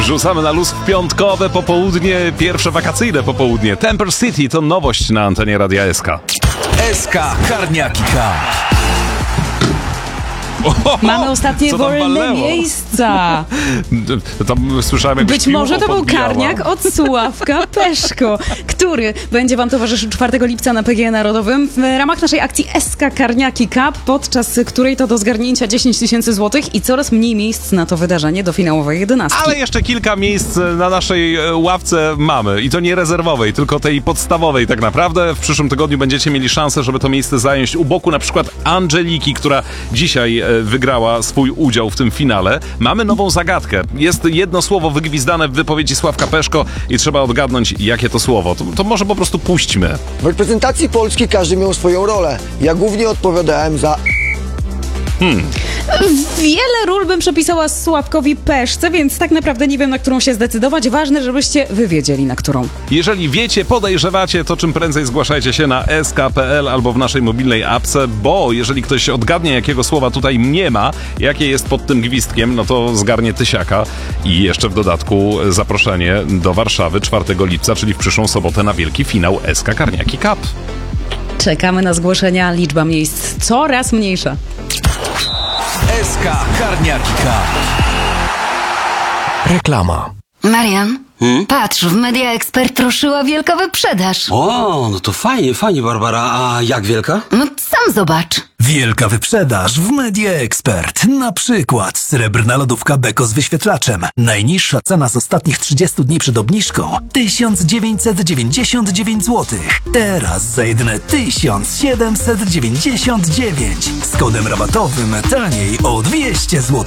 Rzucamy na luz w piątkowe popołudnie, pierwsze wakacyjne popołudnie. Temper City to nowość na antenie Radia SK. SK Karniaki K. Mamy ostatnie wolne miejsca. Tam słyszałem, jakbyś Być może to był podbijała. karniak od Sławka Peszko, który będzie wam towarzyszył 4 lipca na PGE Narodowym w ramach naszej akcji SK Karniaki Cup, podczas której to do zgarnięcia 10 000 złotych i coraz mniej miejsc na to wydarzenie do finałowej 11. Ale jeszcze kilka miejsc na naszej ławce mamy. I to nie rezerwowej, tylko tej podstawowej tak naprawdę. W przyszłym tygodniu będziecie mieli szansę, żeby to miejsce zająć u boku na przykład Angeliki, która dzisiaj wygrała swój udział w tym finale. Mamy nową zagadkę. Jest jedno słowo wygwizdane w wypowiedzi Sławka Peszko i trzeba odgadnąć, jakie to słowo. To może po prostu puśćmy. W reprezentacji Polski każdy miał swoją rolę. Ja głównie odpowiadałem za... Wiele ról bym przepisała Sławkowi Peszce, więc tak naprawdę nie wiem, na którą się zdecydować. Ważne, żebyście wy wiedzieli, na którą. Jeżeli wiecie, podejrzewacie, to czym prędzej zgłaszajcie się na sk.pl albo w naszej mobilnej apce, bo jeżeli ktoś odgadnie, jakiego słowa tutaj nie ma, jakie jest pod tym gwizdkiem, no to zgarnie tysiaka i jeszcze w dodatku zaproszenie do Warszawy 4 lipca, czyli w przyszłą sobotę na wielki finał SK Karniaki Cup. Czekamy na zgłoszenia, liczba miejsc coraz mniejsza. SK Karniaki K. Reklama. Marian, patrz, w Media Expert ruszyła wielka wyprzedaż. O, no to fajnie, Barbara. A jak wielka? No sam zobacz. Wielka wyprzedaż w Media Expert. Na przykład srebrna lodówka Beko z wyświetlaczem. Najniższa cena z ostatnich 30 dni przed obniżką 1999 zł. Teraz za jedyne 1799. Z kodem rabatowym taniej o 200 zł.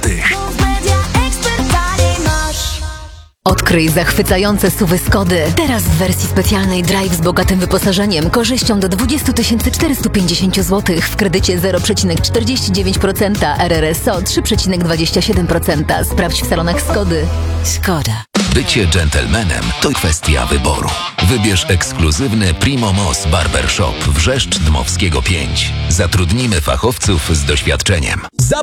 Odkryj zachwycające SUV-y Skody. Teraz w wersji specjalnej Drive z bogatym wyposażeniem, korzyścią do 20 450 zł w kredycie 0,49%, RRSO 3,27%. Sprawdź w salonach Skody. Skoda. Bycie dżentelmenem to kwestia wyboru. Wybierz ekskluzywny Primo Moss Barbershop Wrzeszcz Dmowskiego 5. Zatrudnimy fachowców z doświadczeniem.